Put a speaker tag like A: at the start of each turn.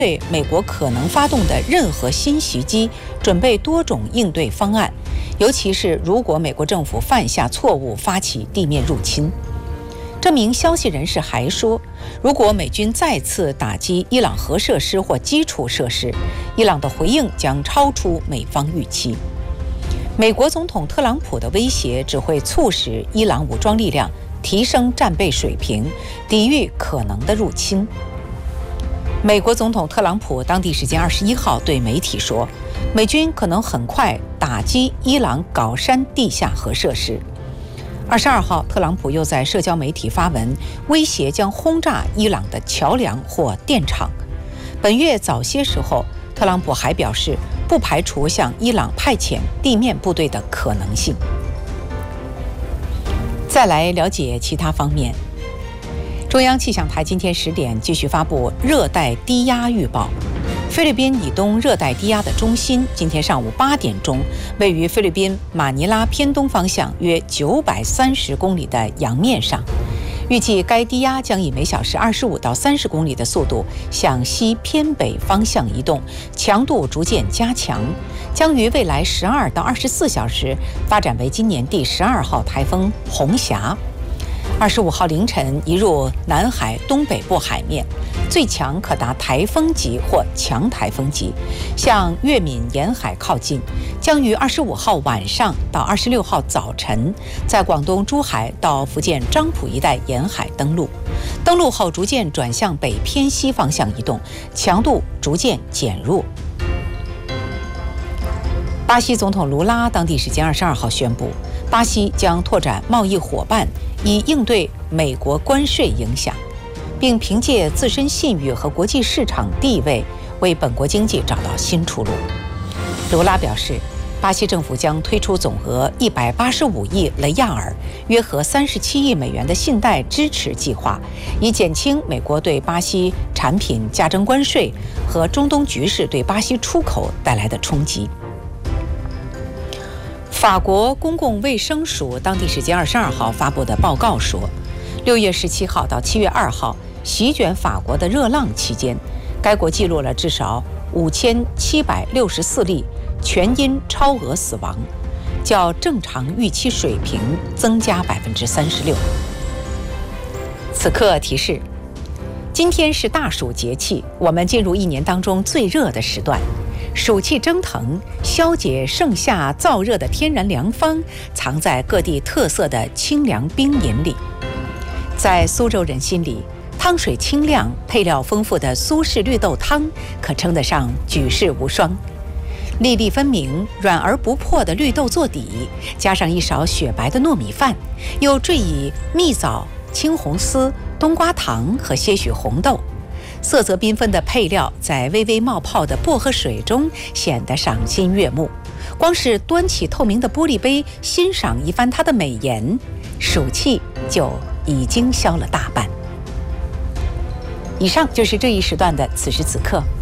A: 对美国可能发动的任何新袭击准备多种应对方案，尤其是如果美国政府犯下错误发起地面入侵。这名消息人士还说，如果美军再次打击伊朗核设施或基础设施，伊朗的回应将超出美方预期。美国总统特朗普的威胁只会促使伊朗武装力量提升战备水平，抵御可能的入侵。美国总统特朗普当地时间21号对媒体说，美军可能很快打击伊朗镐山地下核设施。22号，特朗普又在社交媒体发文，威胁将轰炸伊朗的桥梁或电厂。本月早些时候，特朗普还表示，不排除向伊朗派遣地面部队的可能性。再来了解其他方面。中央气象台今天10点继续发布热带低压预报。菲律宾以东热带低压的中心今天上午8点钟位于菲律宾马尼拉偏东方向约930公里的洋面上，预计该低压将以每小时25到30公里的速度向西偏北方向移动，强度逐渐加强，将于未来12到24小时发展为今年第12号台风红霞。25号凌晨移入南海东北部海面，最强可达台风级或强台风级，向粤闽沿海靠近，将于25号晚上到26号早晨在广东珠海到福建漳浦一带沿海登陆，登陆后逐渐转向北偏西方向移动，强度逐渐减弱。巴西总统卢拉当地时间22号宣布，巴西将拓展贸易伙伴，以应对美国关税影响，并凭借自身信誉和国际市场地位为本国经济找到新出路。卢拉表示，巴西政府将推出总额185亿雷亚尔，约合37亿美元的信贷支持计划，以减轻美国对巴西产品加征关税和中东局势对巴西出口带来的冲击。法国公共卫生署当地时间22号发布的报告说，6月17号到7月2号席卷法国的热浪期间，该国记录了至少5764例全因超额死亡，较正常预期水平增加36%。此刻提示，今天是大暑节气，我们进入一年当中最热的时段。暑气蒸腾，消解盛夏燥热的天然良方藏在各地特色的清凉冰饮里。在苏州人心里，汤水清亮、配料丰富的苏式绿豆汤可称得上举世无双。粒粒分明、软而不破的绿豆做底，加上一勺雪白的糯米饭，又缀以蜜枣、青红丝、冬瓜糖和些许红豆。色泽缤纷的配料在微微冒泡的薄荷水中显得赏心悦目，光是端起透明的玻璃杯欣赏一番它的美颜，暑气就已经消了大半。以上就是这一时段的此时此刻。